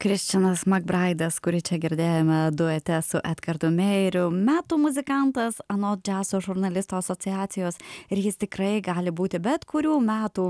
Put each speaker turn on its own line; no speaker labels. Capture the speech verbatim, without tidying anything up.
Kristianas Makbraidas, kurį čia girdėjome duete su Edgardu Meiriu, metų muzikantas anot džiazo žurnalistų asociacijos ir jis tikrai gali būti bet kurių metų